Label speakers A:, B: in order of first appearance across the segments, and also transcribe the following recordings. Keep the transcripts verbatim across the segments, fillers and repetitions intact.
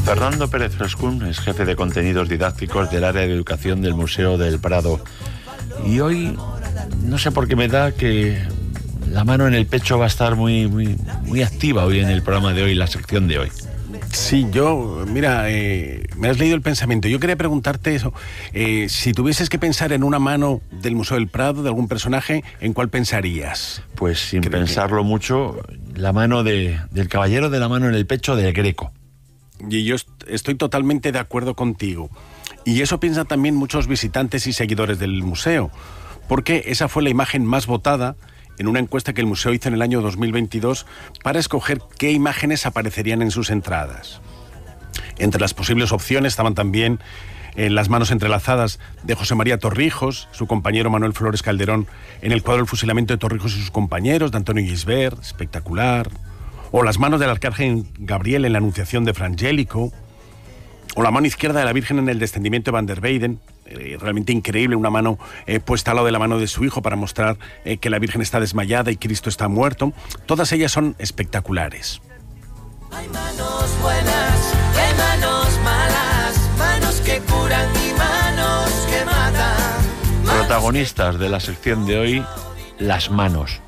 A: Fernando Pérez Frescún es jefe de contenidos didácticos del área de educación del Museo del Prado. Y hoy, no sé por qué me da que la mano en el pecho va a estar muy, muy, muy activa hoy en el programa de hoy, la sección de hoy.
B: Sí, yo, mira, eh, me has leído el pensamiento. Yo quería preguntarte eso. Eh, si tuvieses que pensar en una mano del Museo del Prado, de algún personaje, ¿en cuál pensarías?
A: Pues sin
B: Creo
A: pensarlo
B: que...
A: mucho, la mano de, del caballero de la mano en el pecho del Greco.
B: Y yo estoy totalmente de acuerdo contigo. Y eso piensan también muchos visitantes y seguidores del museo, porque esa fue la imagen más votada en una encuesta que el museo hizo en el año dos mil veintidós para escoger qué imágenes aparecerían en sus entradas. Entre las posibles opciones estaban también eh, las manos entrelazadas de José María Torrijos, su compañero Manuel Flores Calderón, en el cuadro El fusilamiento de Torrijos y sus compañeros, de Antonio Gisbert, espectacular, o las manos del arcángel Gabriel en la Anunciación de Frangélico, o la mano izquierda de la Virgen en el Descendimiento de Van der Weyden, eh, realmente increíble, una mano eh, puesta al lado de la mano de su hijo para mostrar eh, que la Virgen está desmayada y Cristo está muerto. Todas ellas son espectaculares.
C: Hay manos buenas, hay manos malas, manos que curan y manos que matan.
A: Protagonistas de la sección de hoy, las manos.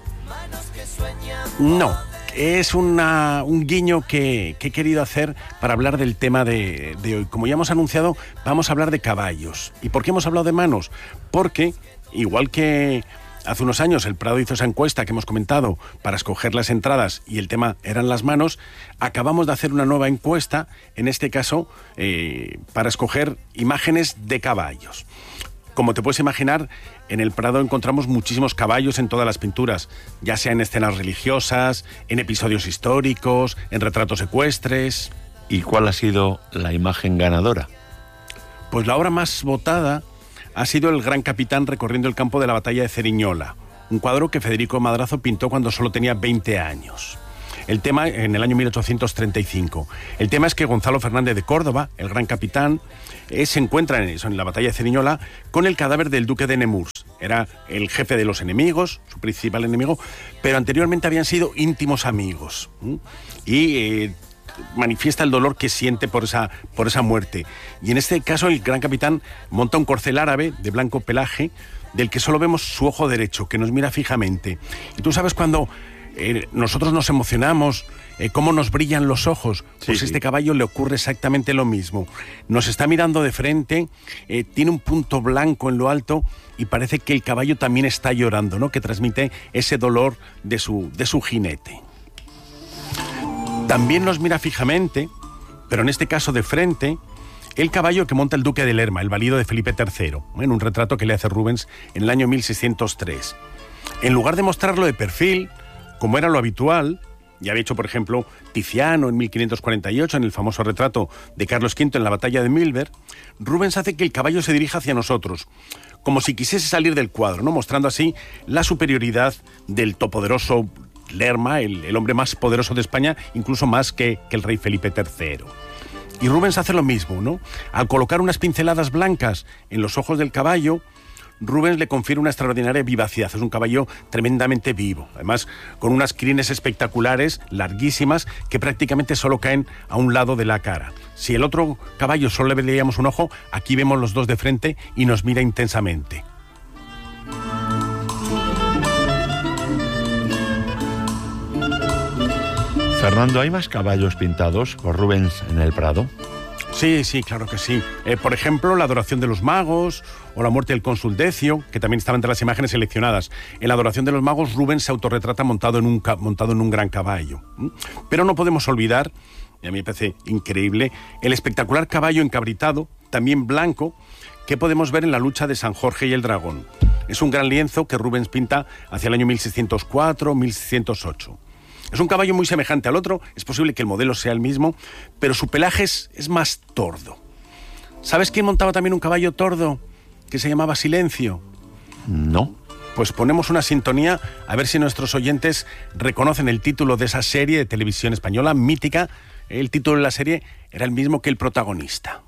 B: No. Es una, un guiño que, que he querido hacer para hablar del tema de, de hoy. Como ya hemos anunciado, vamos a hablar de caballos. ¿Y por qué hemos hablado de manos? Porque, igual que hace unos años el Prado hizo esa encuesta que hemos comentado para escoger las entradas y el tema eran las manos, acabamos de hacer una nueva encuesta, en este caso, eh, para escoger imágenes de caballos. Como te puedes imaginar, en el Prado encontramos muchísimos caballos en todas las pinturas, ya sea en escenas religiosas, en episodios históricos, en retratos ecuestres.
A: ¿Y cuál ha sido la imagen ganadora?
B: Pues la obra más votada ha sido El Gran Capitán recorriendo el campo de la batalla de Ceriñola, un cuadro que Federico Madrazo pintó cuando solo tenía veinte años. El tema, en el año mil ochocientos treinta y cinco. El tema es que Gonzalo Fernández de Córdoba, el Gran Capitán, eh, se encuentra en, eso, en la batalla de Ceriñola con el cadáver del duque de Nemours. Era el jefe de los enemigos, su principal enemigo, pero anteriormente habían sido íntimos amigos. ¿Mm? Y eh, manifiesta el dolor que siente por esa, por esa muerte. Y en este caso el Gran Capitán monta un corcel árabe de blanco pelaje, del que solo vemos su ojo derecho, que nos mira fijamente. Y tú sabes cuando... Eh, nosotros nos emocionamos, eh, cómo nos brillan los ojos, pues sí, este sí. Caballo le ocurre exactamente lo mismo. Nos está mirando de frente, eh, tiene un punto blanco en lo alto y parece que el caballo también está llorando, ¿no? Que transmite ese dolor de su, de su jinete. También nos mira fijamente, pero en este caso de frente, el caballo que monta el duque de Lerma, el valido de Felipe tercero, en un retrato que le hace Rubens en el año mil seiscientos tres. En lugar de mostrarlo de perfil, como era lo habitual, ya había hecho, por ejemplo, Tiziano en mil quinientos cuarenta y ocho, en el famoso retrato de Carlos quinto en la batalla de Milver, Rubens hace que el caballo se dirija hacia nosotros, como si quisiese salir del cuadro, ¿no? Mostrando así la superioridad del todopoderoso Lerma, el, el hombre más poderoso de España, incluso más que, que el rey Felipe tercero. Y Rubens hace lo mismo, ¿no? Al colocar unas pinceladas blancas en los ojos del caballo, Rubens le confiere una extraordinaria vivacidad. Es un caballo tremendamente vivo, además con unas crines espectaculares, larguísimas, que prácticamente solo caen a un lado de la cara. Si el otro caballo solo le veíamos un ojo, aquí vemos los dos de frente y nos mira intensamente.
A: Fernando, ¿hay más caballos pintados por Rubens en el Prado?
B: Sí, sí, claro que sí. Eh, por ejemplo, la adoración de los magos o la muerte del cónsul Decio, que también estaba entre las imágenes seleccionadas. En la adoración de los magos, Rubens se autorretrata montado en un, montado en un gran caballo. ¿Mm? Pero no podemos olvidar, y a mí me parece increíble, el espectacular caballo encabritado, también blanco, que podemos ver en la lucha de San Jorge y el dragón. Es un gran lienzo que Rubens pinta hacia el año mil seiscientos cuatro, mil seiscientos ocho. Es un caballo muy semejante al otro, es posible que el modelo sea el mismo, pero su pelaje es, es más tordo. ¿Sabes quién montaba también un caballo tordo que se llamaba Silencio?
A: No.
B: Pues ponemos una sintonía a ver si nuestros oyentes reconocen el título de esa serie de televisión española mítica. El título de la serie era el mismo que el protagonista.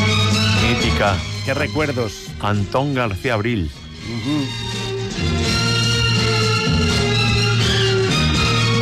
A: Mítica.
B: ¿Qué recuerdos?
A: Antón García Abril.
B: Uh-huh.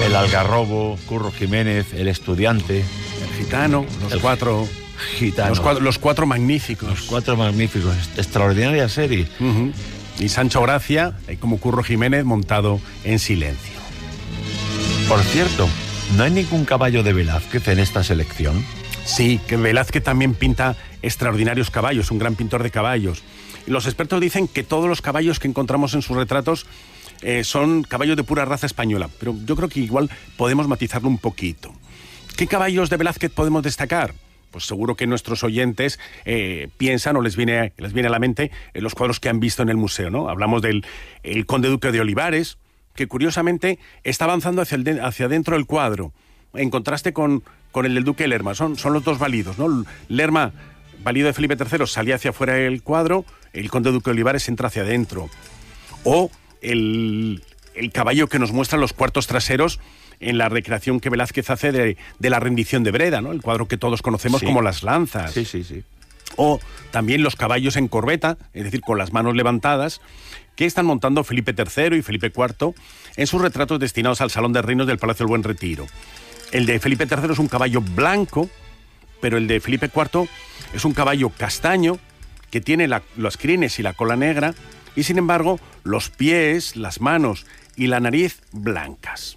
A: el Algarrobo, Curro Jiménez, el Estudiante.
B: El Gitano, los
A: El
B: cuatro...
A: Gitano.
B: Los cuatro, los cuatro magníficos.
A: Los cuatro magníficos. Extraordinaria serie.
B: Uh-huh. Y Sancho Gracia, eh, como Curro Jiménez, montado en silencio.
A: Por cierto, ¿no hay ningún caballo de Velázquez en esta selección?
B: Sí, que Velázquez también pinta extraordinarios caballos, un gran pintor de caballos. Y los expertos dicen que todos los caballos que encontramos en sus retratos eh, son caballos de pura raza española, pero yo creo que igual podemos matizarlo un poquito. ¿Qué caballos de Velázquez podemos destacar? Pues seguro que nuestros oyentes eh, piensan o les viene, les viene a la mente eh, los cuadros que han visto en el museo, ¿no? Hablamos del el Conde Duque de Olivares, que curiosamente está avanzando hacia, el de, hacia dentro del cuadro, en contraste con, con el del Duque de Lerma. Son, son los dos válidos, ¿no? Lerma, válido de Felipe tercero, salía hacia afuera del cuadro, el Conde Duque de Olivares entra hacia adentro. O el, el caballo que nos muestra los cuartos traseros en la recreación que Velázquez hace de, de la rendición de Breda, ¿no? El cuadro que todos conocemos sí. como las lanzas.
A: Sí, sí, sí.
B: O también los caballos en corbeta, es decir, con las manos levantadas, que están montando Felipe tercero y Felipe cuarto en sus retratos destinados al Salón de Reinos del Palacio del Buen Retiro. El de Felipe tercero es un caballo blanco, pero el de Felipe cuarto es un caballo castaño, que tiene la, los crines y la cola negra, y sin embargo, los pies, las manos y la nariz blancas.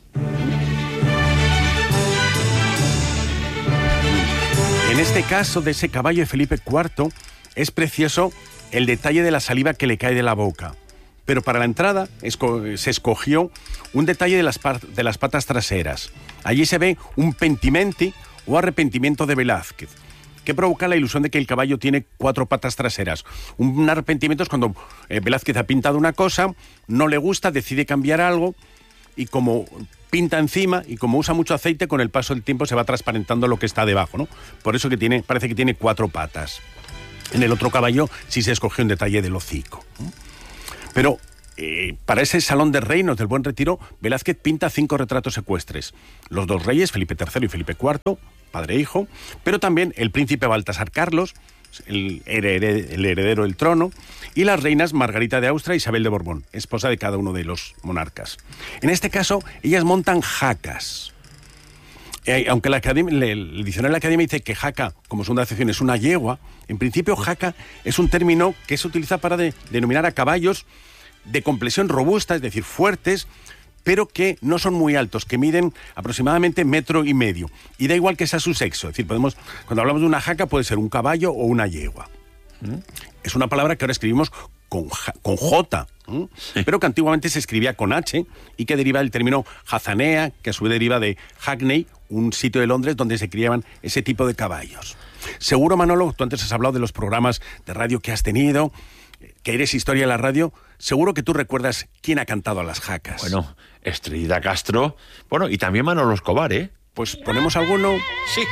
B: En este caso de ese caballo de Felipe cuarto es precioso el detalle de la saliva que le cae de la boca. Pero para la entrada esco- se escogió un detalle de las, de las patas traseras. Allí se ve un pentimenti o arrepentimiento de Velázquez, que provoca la ilusión de que el caballo tiene cuatro patas traseras. Un arrepentimiento es cuando eh, Velázquez ha pintado una cosa, no le gusta, decide cambiar algo, y como pinta encima y como usa mucho aceite, con el paso del tiempo se va transparentando lo que está debajo, ¿no? Por eso que tiene, parece que tiene cuatro patas. En el otro caballo sí se escogió un detalle del hocico. Pero eh, para ese Salón de Reinos del Buen Retiro, Velázquez pinta cinco retratos ecuestres. Los dos reyes, Felipe tercero y Felipe cuarto, padre e hijo, pero también el príncipe Baltasar Carlos, el heredero, el heredero del trono, y las reinas Margarita de Austria y Isabel de Borbón, esposa de cada uno de los monarcas. En este caso, ellas montan jacas. Eh, aunque la academia, el, el diccionario de la Academia dice que jaca, como segunda acepción, es una yegua, en principio jaca es un término que se utiliza para de, denominar a caballos de complexión robusta, es decir, fuertes, pero que no son muy altos, que miden aproximadamente metro y medio. Y da igual que sea su sexo. Es decir, podemos, cuando hablamos de una jaca puede ser un caballo o una yegua. ¿Mm? Es una palabra que ahora escribimos con, con J, ¿Mm? sí. pero que antiguamente se escribía con H y que deriva del término jazanea, que a su vez deriva de Hackney, un sitio de Londres donde se criaban ese tipo de caballos. Seguro, Manolo, tú antes has hablado de los programas de radio que has tenido, que eres historia de la radio, seguro que tú recuerdas quién ha cantado a las jacas.
A: Bueno, Estrellita Castro, bueno, y también Manolo Escobar, ¿eh?
B: Pues ponemos alguno.
A: Sí.